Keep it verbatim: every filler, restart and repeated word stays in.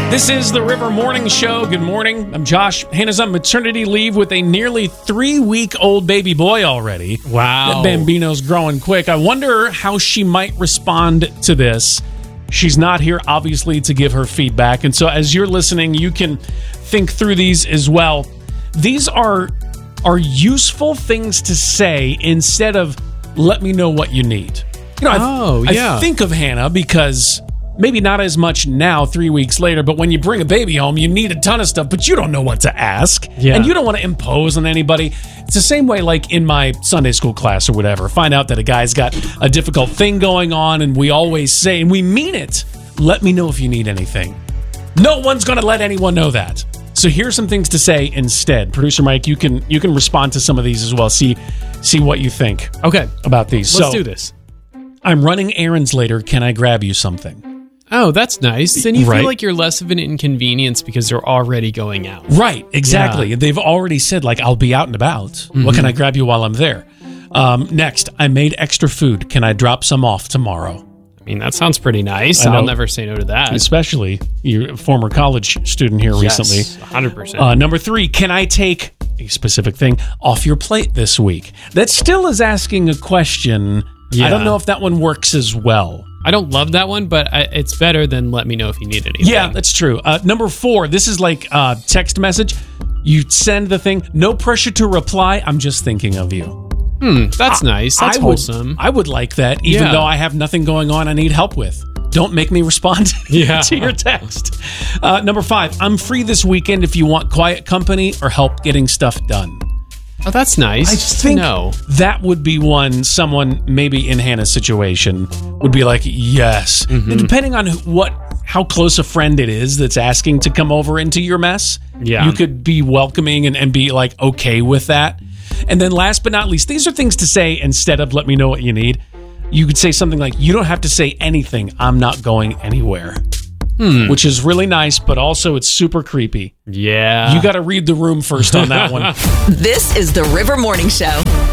This is the River Morning Show. Good morning. I'm Josh. Hannah's on maternity leave with a nearly three-week-old baby boy already. Wow. That Bambino's growing quick. I wonder how she might respond to this. She's not here, obviously, to give her feedback. And so as you're listening, you can think through these as well. These are, are useful things to say instead of, let me know what you need. You know, Oh, I, yeah. I think of Hannah because maybe not as much now, three weeks later, but when you bring a baby home, you need a ton of stuff, but you don't know what to ask. Yeah. And you don't want to impose on anybody. It's the same way like in my Sunday school class or whatever. Find out that a guy's got a difficult thing going on, and we always say, and we mean it, let me know if you need anything. No one's going to let anyone know that. So here's some things to say instead. Producer Mike, you can you can respond to some of these as well. See see what you think Okay. about these. Let's so, do this. I'm running errands later. Can I grab you something? Oh, that's nice. Then you Right. feel like you're less of an inconvenience because they're already going out. Right, exactly. Yeah. They've already said, like, I'll be out and about. Mm-hmm. What can I grab you while I'm there? Um, next, I made extra food. Can I drop some off tomorrow? I mean, that sounds pretty nice. I know. I'll never say no to that. Especially your former college student here recently. Yes, one hundred percent. Uh, number three, can I take a specific thing off your plate this week? That still is asking a question. Yeah. I don't know if that one works as well. I don't love that one, but I, it's better than let me know if you need anything. Yeah, that's true. Uh, number four, this is like a text message. You send the thing, no pressure to reply. I'm just thinking of you. Hmm, that's nice. That's I wholesome. Would, I would like that, even Yeah. though I have nothing going on I need help with. Don't make me respond Yeah. to your text. Uh, number five, I'm free this weekend if you want quiet company or help getting stuff done. Oh, that's nice. I think No. that would be one someone maybe in Hannah's situation would be like, yes. Mm-hmm. And depending on who- what, how close a friend it is that's asking to come over into your mess, Yeah. you could be welcoming and, and be like okay with that. And then last but not least, these are things to say instead of let me know what you need. You could say something like, you don't have to say anything. I'm not going anywhere. Hmm. Which is really nice, but also it's super creepy. Yeah. You got to read the room first on that one. This is the River Morning Show.